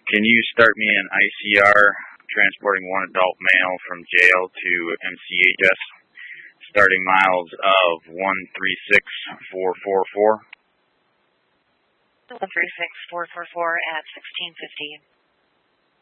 Can you start me an ICR transporting one adult male from jail to MCHS, starting miles of 136444? 136444 at 1650.